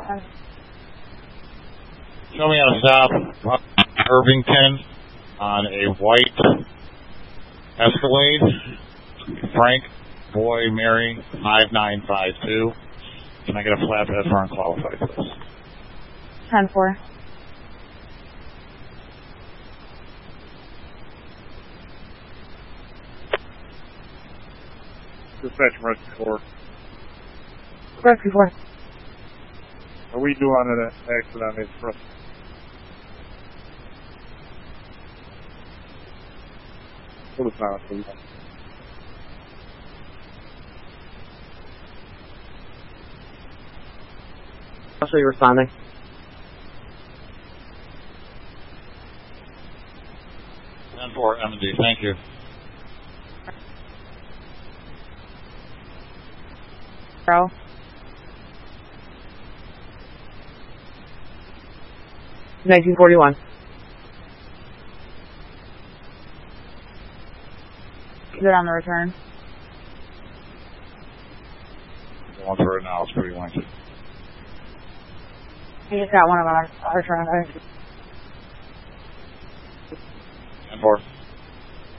Show me how to stop Irvington on a white Escalade. Frank, Boy, Mary, 5952. Can I get a flatbed for unqualified, please? 10-4. Dispatch Rescue 4. Rescue 4. Are we doing an accident on the express? What is not, please? I'll show you responding. And for M&D, thank you. Bro. $19.41. Good on the return. Going for it now, it's pretty lengthy. He just got one of our turn. And for